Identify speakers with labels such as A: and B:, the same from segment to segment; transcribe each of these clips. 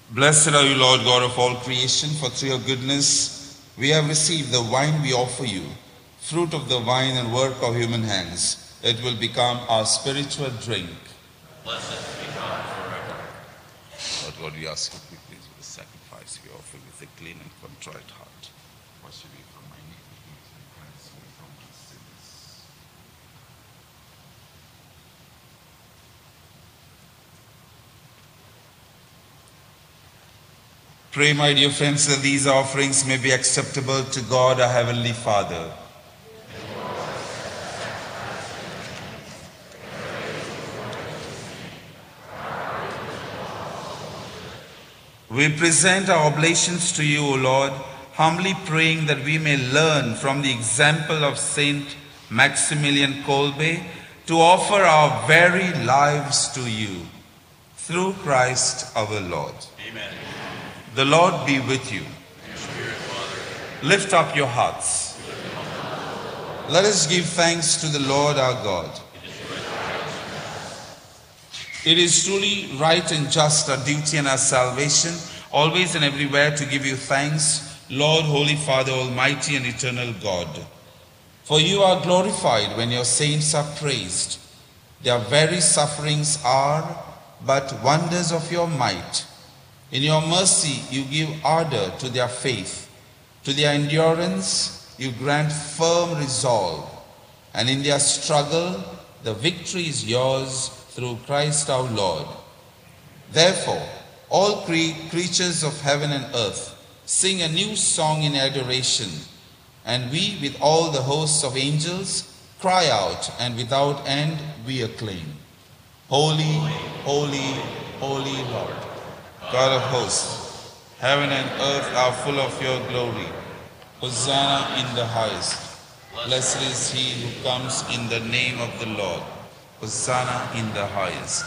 A: Blessed are you, Lord God of all creation, for through your goodness we have received the wine we offer you, fruit of the vine and work of human hands. It will become our spiritual drink.
B: Blessed be God forever.
A: Lord God, we ask you to be pleased with the sacrifice we offer with a clean and contrite heart. Wash away from my iniquities and cleanse me from my sins. Pray, my dear friends, that these offerings may be acceptable to God, our Heavenly Father. We present our oblations to you, O Lord, humbly praying that we may learn from the example of Saint Maximilian Kolbe to offer our very lives to you. Through Christ our Lord.
B: Amen.
A: The Lord be with you.
B: And your spirit, Father.
A: Lift up your hearts. Let us give thanks to the Lord our God. It is truly right and just, our duty and our salvation, always and everywhere to give you thanks, Lord, Holy Father, Almighty and eternal God. For you are glorified when your saints are praised. Their very sufferings are but wonders of your might. In your mercy you give ardor to their faith. To their endurance you grant firm resolve. And in their struggle the victory is yours through Christ our Lord. Therefore, all creatures of heaven and earth sing a new song in adoration, and we with all the hosts of angels cry out, and without end we acclaim. Holy, holy, holy Lord, God of hosts, heaven and earth are full of your glory. Hosanna in the highest. Blessed is he who comes in the name of the Lord. Hosanna in the highest.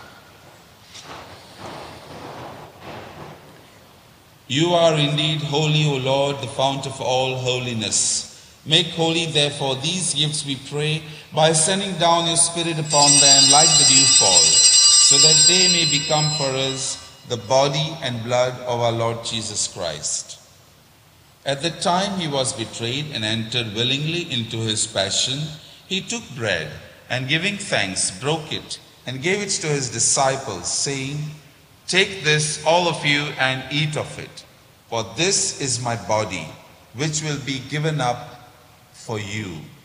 A: You are indeed holy, O Lord, the fount of all holiness. Make holy, therefore, these gifts, we pray, by sending down your Spirit upon them like the dewfall, so that they may become for us the body and blood of our Lord Jesus Christ. At the time he was betrayed and entered willingly into his passion, he took bread, and giving thanks, broke it, and gave it to his disciples, saying, "Take this, all of you, and eat of it, for this is my body, which will be given up for you."